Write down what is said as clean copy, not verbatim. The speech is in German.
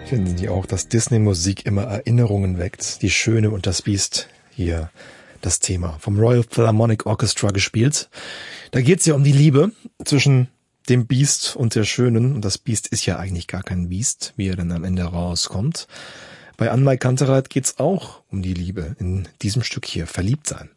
Finden Sie auch, dass Disney-Musik immer Erinnerungen weckt? Die Schöne und das Biest, hier das Thema vom Royal Philharmonic Orchestra gespielt. Da geht es ja um die Liebe zwischen dem Biest und der Schönen. Und das Biest ist ja eigentlich gar kein Biest, wie er dann am Ende rauskommt. Bei Anmai Kantereit geht es auch um die Liebe in diesem Stück hier, Verliebtsein.